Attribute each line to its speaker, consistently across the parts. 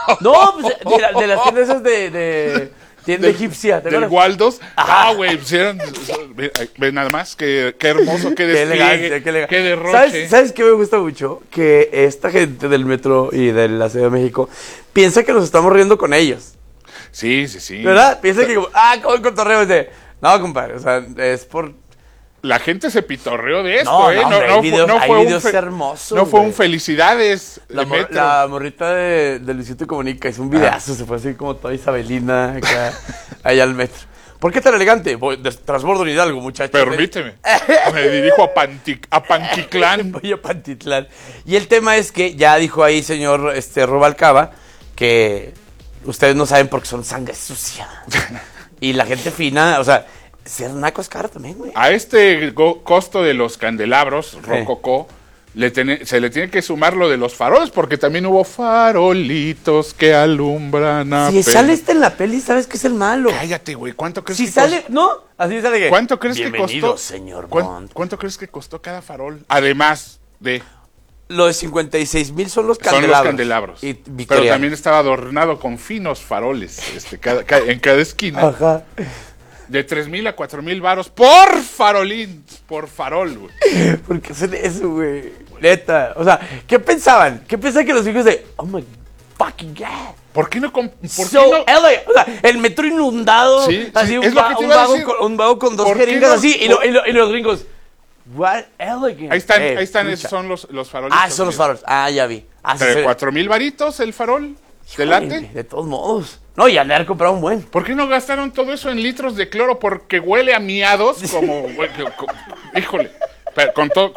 Speaker 1: No, pues de las tiendas esas de tienda egipcia.
Speaker 2: Del Waldos. Ah, güey, pusieron. Ven nada más, qué hermoso, qué despliegue, qué derroche.
Speaker 1: ¿Sabes qué me gusta mucho? Que esta gente del metro y de la Ciudad de México piensa que nos estamos riendo con ellos.
Speaker 2: Sí.
Speaker 1: ¿Verdad? Piensa que como el cotorreo es de, no, compadre, o sea, es por...
Speaker 2: La gente se pitorreó de esto,
Speaker 1: No,
Speaker 2: ¿eh?
Speaker 1: hombre,
Speaker 2: No fue
Speaker 1: videos hermosos.
Speaker 2: No fue un felicidades.
Speaker 1: La morrita de Luisito Comunica hizo un videazo, se fue así como toda Isabelina acá, allá al metro. ¿Por qué tan elegante? Voy de transbordo en Hidalgo, muchachos.
Speaker 2: Permíteme. Me dirijo a Pantitlán.
Speaker 1: Voy a Pantitlán. Y el tema es que ya dijo ahí señor Rubalcaba que ustedes no saben porque son sangre sucia. Y la gente fina, o sea, ser naco es caro también, güey.
Speaker 2: A este costo de los candelabros, rococó, se le tiene que sumar lo de los faroles, porque también hubo farolitos que alumbran a
Speaker 1: Si sale en la peli, ¿sabes qué es el malo?
Speaker 2: Cállate, güey. ¿Cuánto crees
Speaker 1: si
Speaker 2: que
Speaker 1: sale, ¿no? Así sale que...
Speaker 2: ¿Cuánto crees que
Speaker 1: Bienvenido,
Speaker 2: costó?
Speaker 1: Señor Bond.
Speaker 2: ¿Cuánto crees que costó cada farol? Además de...
Speaker 1: Lo de 56,000 son los candelabros.
Speaker 2: Son los candelabros. Pero también estaba adornado con finos faroles en cada esquina.
Speaker 1: Ajá.
Speaker 2: De 3,000 a 4,000 varos por farolín, por farol, güey.
Speaker 1: ¿Por qué hacen eso, güey? Neta. O sea, ¿qué pensaban? ¿Qué pensaban que los hijos de... Oh my fucking God.
Speaker 2: ¿Por qué no?
Speaker 1: O sea, el metro inundado.
Speaker 2: Sí,
Speaker 1: así
Speaker 2: es lo que te iba a decir.
Speaker 1: un vago con dos jeringas así. Y los gringos... What elegant.
Speaker 2: Ahí están, esos son los farolitos.
Speaker 1: Ah, son los faroles. Ah, ya vi.
Speaker 2: ¿De 4,000 varitos el farol? ¿Te late?
Speaker 1: De todos modos. No, y han de haber comprado un buen.
Speaker 2: ¿Por qué no gastaron todo eso en litros de cloro? Porque huele a miados como... híjole. Pero con todo...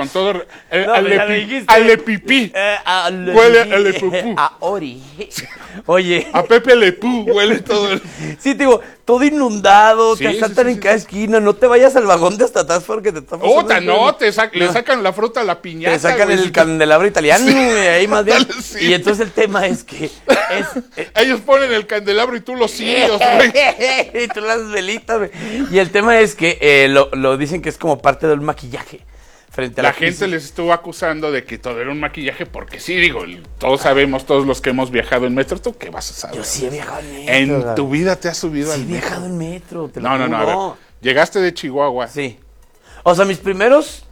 Speaker 2: al de pipí. Huele al de pupú.
Speaker 1: A Ori. Oye.
Speaker 2: A Pepe Le Pú huele todo el...
Speaker 1: Sí, te digo, todo inundado, te asaltan en cada esquina, no te vayas al vagón de hasta atrás porque te estamos...
Speaker 2: Le sacan la fruta a la piñata.
Speaker 1: Te sacan el candelabro italiano, güey, ahí más bien.
Speaker 2: Sí.
Speaker 1: Y entonces el tema es que...
Speaker 2: Ellos ponen el candelabro y tú los cirios, güey.
Speaker 1: Y tú las velitas, güey. Y el tema es que lo dicen que es como parte del maquillaje. Frente a
Speaker 2: la gente les estuvo acusando de que todo era un maquillaje porque sí, digo, todos sabemos, todos los que hemos viajado en metro, ¿tú qué vas a saber?
Speaker 1: Yo sí he viajado en metro.
Speaker 2: En tu vida te has subido al metro.
Speaker 1: Sí he viajado en metro, te lo
Speaker 2: No, a ver, llegaste de Chihuahua.
Speaker 1: Sí. O sea, mis primeros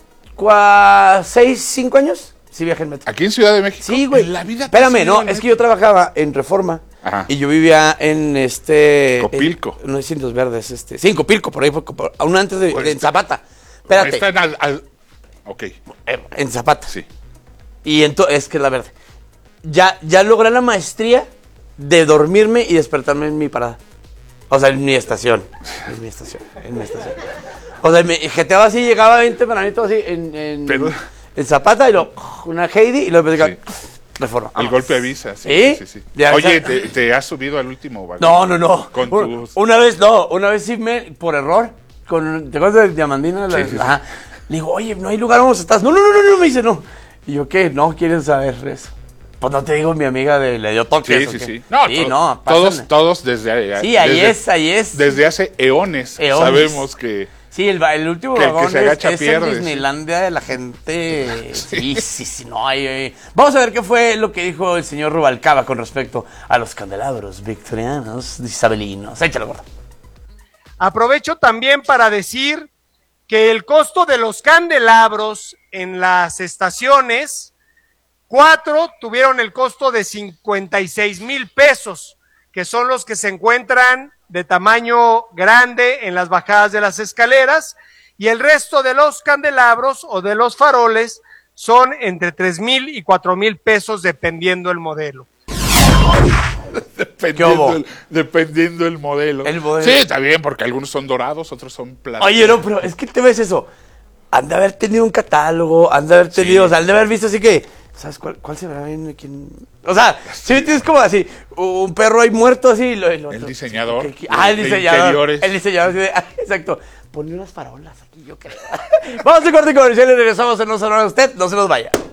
Speaker 1: 5 años, sí viajé en metro.
Speaker 2: ¿Aquí en Ciudad de México?
Speaker 1: Sí, güey.
Speaker 2: En la vida
Speaker 1: espérame, no, es que yo trabajaba en Reforma. Ajá. Y yo vivía en
Speaker 2: Copilco.
Speaker 1: No es Indios Verdes, sí, en Copilco, por ahí, aún antes en Zapata. Espérate.
Speaker 2: Están ok.
Speaker 1: En Zapata.
Speaker 2: Sí.
Speaker 1: Y entonces, es que la verdad, ya logré la maestría de dormirme y despertarme en mi parada. O sea, en mi estación. En mi estación. O sea, me jeteaba así, llegaba bien tempranito así en Zapata y una Heidi y luego Reforma.
Speaker 2: El golpe avisa,
Speaker 1: sí.
Speaker 2: Oye, ¿te has subido al último vagón?
Speaker 1: No.
Speaker 2: Con tus...
Speaker 1: Una vez sí por error, ¿te acuerdas de Diamandina?
Speaker 2: Sí.
Speaker 1: Ajá. Le digo, oye, no hay lugar, ¿dónde estás? No, me dice, no. Y yo, ¿qué? No, ¿quieren saber eso? Pues no te digo, mi amiga le dio toques.
Speaker 2: Sí.
Speaker 1: No,
Speaker 2: todos desde...
Speaker 1: Sí, ahí es.
Speaker 2: Desde hace eones. Sabemos que...
Speaker 1: Sí, el último vagón
Speaker 2: se agacha
Speaker 1: es
Speaker 2: pierde.
Speaker 1: el Disneylandia de la gente. Sí, no hay. Vamos a ver qué fue lo que dijo el señor Rubalcaba con respecto a los candelabros victorianos isabelinos. Échale, gordo.
Speaker 3: Aprovecho también para decir que el costo de los candelabros en las estaciones, 4 tuvieron el costo de 56,000 pesos, que son los que se encuentran de tamaño grande en las bajadas de las escaleras, y el resto de los candelabros o de los faroles son entre 3,000 y 4,000 pesos dependiendo el modelo.
Speaker 2: Dependiendo el modelo. Sí, está bien, porque algunos son dorados, otros son plateados.
Speaker 1: Oye, no, pero es que te ves eso. Han de haber tenido un catálogo, han de haber tenido, o sea, han de haber visto así que, ¿sabes cuál se verá bien? O sea, si me tienes como así, un perro ahí muerto así.
Speaker 2: El diseñador.
Speaker 1: El diseñador. El diseñador, así de, exacto. Ponle unas farolas aquí, yo creo. Vamos a corte comercial y regresamos en No se nos vaya.